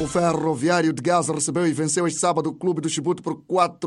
O Ferroviário de Gaza recebeu e venceu este sábado o Clube do Chibouto por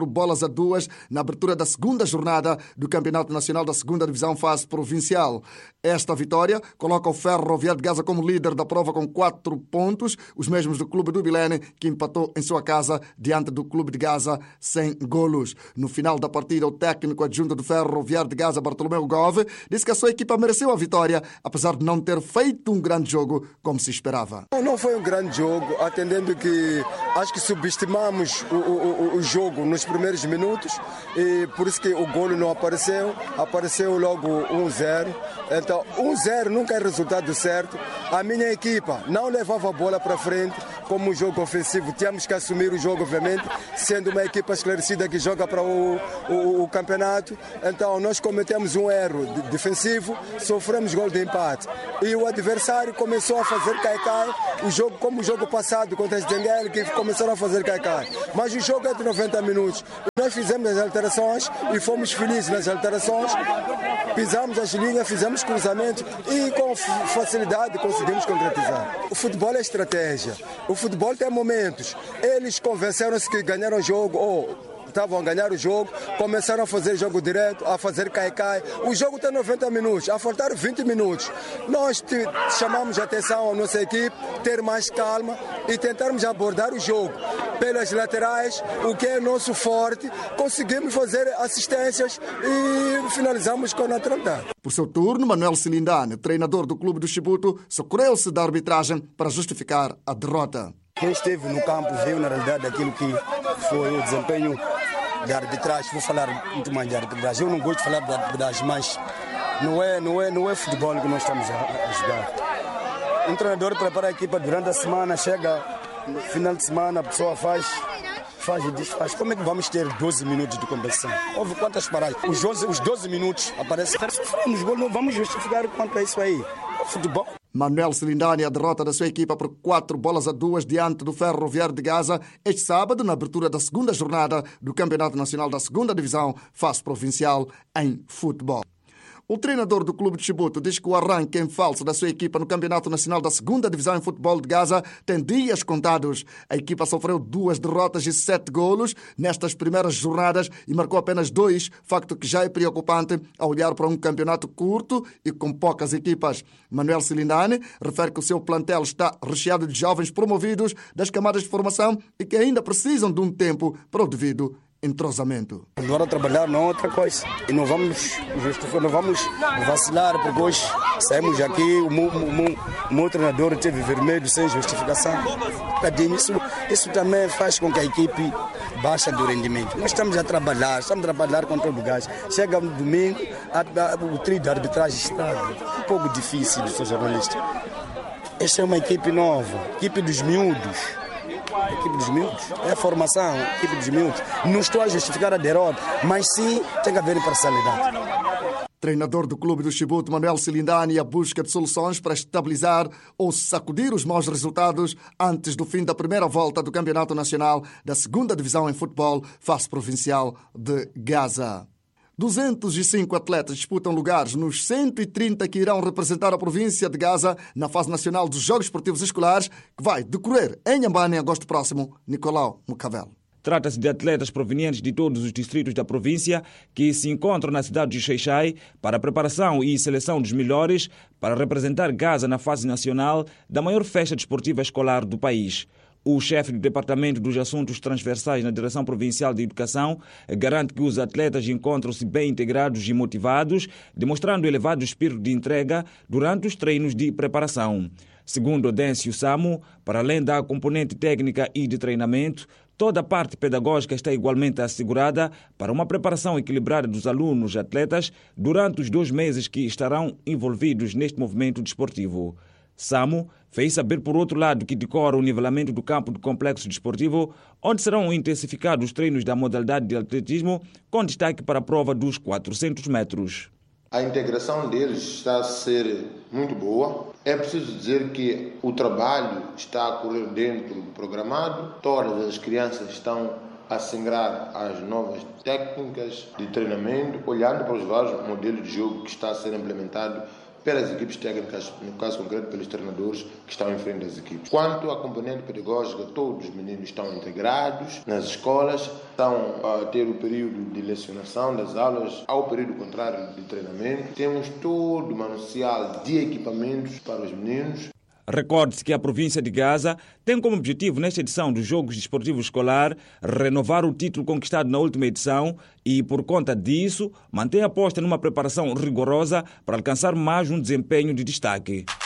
4-2 na abertura da segunda jornada do Campeonato Nacional da Segunda Divisão Fase Provincial. Esta vitória coloca o Ferroviário de Gaza como líder da prova com 4 pontos, os mesmos do Clube do Bilene, que empatou em sua casa diante do Clube de Gaza sem golos. No final da partida, o técnico adjunto do Ferroviário de Gaza, Bartolomeu Gove, disse que a sua equipa mereceu a vitória, apesar de não ter feito um grande jogo como se esperava. Não foi um grande jogo, atendendo que acho que subestimamos o jogo nos primeiros minutos e por isso que o golo não apareceu logo 1-0. Então 1-0 nunca é resultado certo. A minha equipa não levava a bola para frente como um jogo ofensivo. Tínhamos que assumir o jogo, obviamente, sendo uma equipa esclarecida que joga para o campeonato. Então nós cometemos um erro defensivo, sofremos gol de empate e o adversário começou a fazer cai-cai, o jogo como o jogo passado contra as Denguel, que começaram a fazer cai-cai. Mas o jogo é de 90 minutos. Nós fizemos as alterações e fomos felizes nas alterações. Pisamos as linhas, fizemos cruzamento e com facilidade conseguimos concretizar. O futebol é estratégia. O futebol tem momentos. Eles convenceram-se que ganharam o jogo ou estavam a ganhar o jogo, começaram a fazer jogo direto, a fazer cai-cai. O jogo tem 90 minutos, a faltar 20 minutos. Nós chamamos a atenção à nossa equipe, ter mais calma e tentarmos abordar o jogo pelas laterais, o que é nosso forte. Conseguimos fazer assistências e finalizamos com naturalidade. Por seu turno, Manuel Silindane, treinador do Clube do Chibouto, socorreu-se da arbitragem para justificar a derrota. Quem esteve no campo viu na realidade aquilo que foi o desempenho da arbitragem. Vou falar muito mais de arbitragem. Eu não gosto de falar de arbitragem, mas não é futebol que nós estamos a jogar. Um treinador prepara a equipa durante a semana, chega no final de semana, a pessoa faz e desfaz. Como é que vamos ter 12 minutos de competição? Houve quantas paradas? Os 12 minutos aparecem. Sofremos gol, não vamos justificar quanto é isso aí. É futebol. Manuel Silindane, a derrota da sua equipa por 4-2 diante do Ferroviário de Gaza este sábado, na abertura da segunda jornada do Campeonato Nacional da Segunda Divisão Fase Provincial em futebol. O treinador do Clube de Chibouto diz que o arranque em falso da sua equipa no Campeonato Nacional da Segunda Divisão em Futebol de Gaza tem dias contados. A equipa sofreu 2 derrotas e 7 golos nestas primeiras jornadas e marcou apenas 2, facto que já é preocupante ao olhar para um campeonato curto e com poucas equipas. Manuel Silindane refere que o seu plantel está recheado de jovens promovidos das camadas de formação e que ainda precisam de um tempo para o devido entrosamento. Agora trabalhar não é outra coisa. E não vamos vacilar, porque hoje saímos aqui, o meu treinador teve vermelho sem justificação. Isso também faz com que a equipe baixe do rendimento. Nós estamos a trabalhar com todo o gás. Chega no domingo, o trio de arbitragem está um pouco difícil, sou jornalista. Esta é uma equipe nova, equipe dos miúdos. Equipe dos miúdos, é a formação, equipe dos miúdos. Não estou a justificar a derrota, mas sim tem que haver imparcialidade. Treinador do Clube do Chibouto, Manuel Silindane, a busca de soluções para estabilizar ou sacudir os maus resultados antes do fim da primeira volta do Campeonato Nacional da Segunda Divisão em Futebol, Fase Provincial de Gaza. 205 atletas disputam lugares nos 130 que irão representar a província de Gaza na fase nacional dos Jogos Esportivos Escolares, que vai decorrer em Ambane em agosto próximo. Nicolau Mucavel. Trata-se de atletas provenientes de todos os distritos da província que se encontram na cidade de Xai-Xai para a preparação e seleção dos melhores para representar Gaza na fase nacional da maior festa desportiva escolar do país. O chefe do Departamento dos Assuntos Transversais na Direção Provincial de Educação garante que os atletas encontram-se bem integrados e motivados, demonstrando elevado espírito de entrega durante os treinos de preparação. Segundo Odêncio Samo, para além da componente técnica e de treinamento, toda a parte pedagógica está igualmente assegurada para uma preparação equilibrada dos alunos atletas durante os 2 meses que estarão envolvidos neste movimento desportivo. Samo fez saber, por outro lado, que decora o nivelamento do campo do complexo desportivo, onde serão intensificados os treinos da modalidade de atletismo, com destaque para a prova dos 400 metros. A integração deles está a ser muito boa. É preciso dizer que o trabalho está a correr dentro do programado. Todas as crianças estão a assimilar as novas técnicas de treinamento, olhando para os vários modelos de jogo que está a ser implementado pelas equipes técnicas, no caso concreto pelos treinadores que estão em frente das equipes. Quanto à componente pedagógica, todos os meninos estão integrados nas escolas, estão a ter o período de lecionação das aulas ao período contrário de treinamento. Temos todo o manuncial de equipamentos para os meninos. Recorde-se que a província de Gaza tem como objetivo, nesta edição dos Jogos Desportivos Escolar, renovar o título conquistado na última edição e, por conta disso, mantém a aposta numa preparação rigorosa para alcançar mais um desempenho de destaque.